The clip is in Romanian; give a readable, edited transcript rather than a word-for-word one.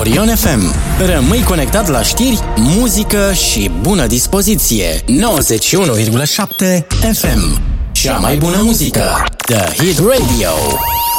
Orion FM. Rămâi conectat la știri, muzică și bună dispoziție. 91,7 FM. Cea mai bună muzică. The Hit Radio.